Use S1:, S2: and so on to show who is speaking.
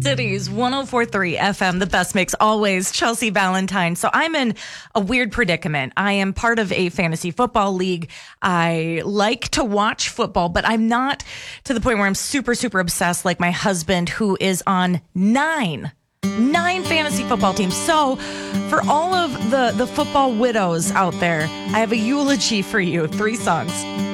S1: Cities 104.3 FM, the best mix always. Chelsea Valentine. So I'm in a weird predicament. I am part of a fantasy football league. I like to watch football, but I'm not to the point where I'm super, super obsessed like my husband, who is on nine fantasy football teams. So for all of the football widows out there, I have a eulogy for you. 3 songs.